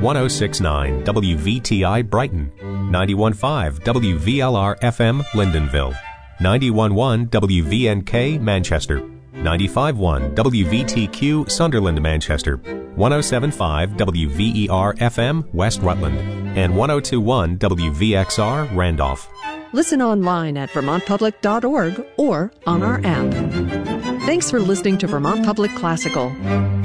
1069 WVTI Brighton, 91.5 WVLR FM Lyndonville, 91.1 WVNK Manchester, 95.1 WVTQ Sunderland Manchester, 107.5 WVER FM West Rutland, and 102.1 WVXR Randolph. Listen online at vermontpublic.org or on our app. Thanks for listening to Vermont Public Classical.